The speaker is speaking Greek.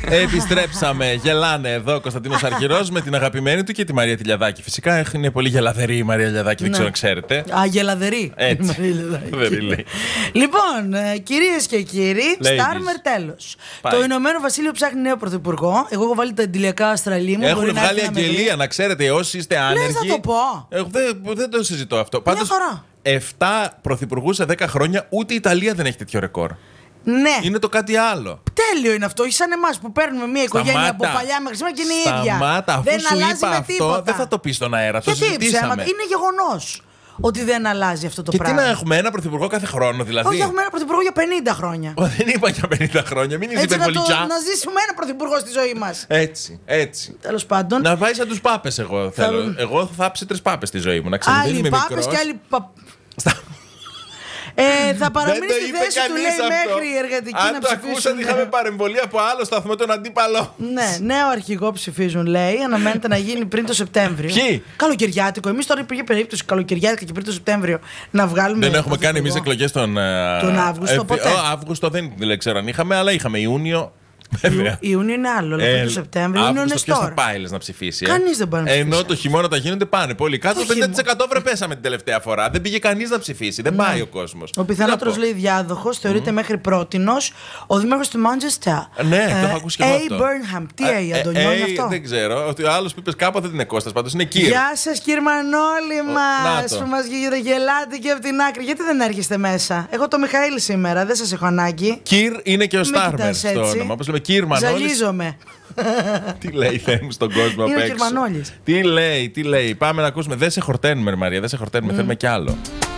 Επιστρέψαμε. Γελάνε εδώ ο Κωνσταντίνος Αρχηρός με την αγαπημένη του και τη Μαρία Τηλιαδάκη. Φυσικά είναι πολύ γελαδερή η Μαρία Τηλιαδάκη, δεν ξέρω αν ξέρετε. Α, γελαδερή. Έτσι. Λοιπόν, κυρίες και κύριοι, Στάρμερ τέλος. Το Ηνωμένο Βασίλειο ψάχνει νέο πρωθυπουργό. Εγώ έχω βάλει τα εντυλιακά αστραλή μου. Έχουν βγάλει αγγελία, να ξέρετε, όσοι είστε άνεργοι. Ναι, θα το πω. Δεν το συζητώ αυτό. Πάντως, 7 πρωθυπουργούς σε 10 χρόνια, ούτε η Ιταλία δεν έχει τέτοιο ρεκόρ. Ναι. Είναι το κάτι άλλο. Τέλειο είναι αυτό. Σαν εμάς που παίρνουμε μια οικογένεια από παλιά μέχρι σήμερα και είναι η ίδια. Σταμάτα, αφού δεν σου αλλάζει είπα με αυτό, τίποτα. δεν θα το πει στον αέρα. Γιατί το συζητήσαμε. Είναι γεγονός ότι δεν αλλάζει αυτό το πράγμα. Και τι να έχουμε, ένα πρωθυπουργό κάθε χρόνο δηλαδή. Όχι, έχουμε ένα πρωθυπουργό για 50 χρόνια. Δεν είπα για 50 χρόνια, μην είσαι υπερβολικά. Να ζήσουμε ένα πρωθυπουργό στη ζωή μας. Έτσι. Τέλος πάντων. Να πάει σαν τους πάπες, εγώ θέλω. Εγώ θα θάψει 3 πάπες στη ζωή μου. Να ξέρετε, δεν είμαι μικρός. Άλλοι πάπες και άλλοι. Θα παραμείνει στη θέση του, λέει, μέχρι η εργατική να ψηφίσουν. Αν το ακούσατε, είχαμε παρεμβολή από άλλο σταθμό, τον αντίπαλο. Ναι, νέο αρχηγό ψηφίζουν, λέει. Αναμένεται να γίνει πριν το Σεπτέμβριο. Ποιοι? Καλοκαιριάτικο. Εμείς τώρα υπήρχε περίπτωση καλοκαιριάτικα και πριν το Σεπτέμβριο να βγάλουμε. Δεν έχουμε κάνει εμείς εκλογές τον Αύγουστο. Αύγουστο δεν ξέρω αν είχαμε, αλλά είχαμε Ιούνιο. Ιούνιο είναι άλλο, αλλά το Σεπτέμβριο είναι Ποιος τώρα. θα πάει να ψηφίσει. Κανείς δεν πάει να ψηφίσει. Ενώ το χειμώνα τα γίνονται πάνε πολύ κάτω. 50% βρε πέσαμε την τελευταία φορά. Δεν πήγε κανείς να ψηφίσει. Δεν πάει ο κόσμος. Ο πιθανότερος, λέει, διάδοχος θεωρείται μέχρι πρότινος ο δήμαρχος του Μάντζεστερ. Ναι, το έχω ακούσει και εγώ αυτό. Burnham. Τι Αντωνιό είναι αυτό? Δεν ξέρω. Ότι ο άλλος που είπες κάποτε δεν είναι Κώστας, πάντως είναι Κύρ. Γεια σας, Κυρμανόλη μας που μας γελάτε και από την άκρη. Γιατί δεν έρχεστε μέσα? Εγώ το Μιχαήλ σήμερα, δεν σας έχω ανάγκη. Κύρ είναι και ο Στάρμερ στο όνομα. Πώς λέμε, Κύρ Μανώλης. Ζαλίζομαι. Τι λέει, Θεέ μου, στον κόσμο απ' έξω. Είναι ο Κυρμανόλης. Τι λέει. Πάμε να ακούσουμε. Δεν σε χορταίνουμε, Μαρία, δεν σε χορταίνουμε. Θέλουμε κι άλλο.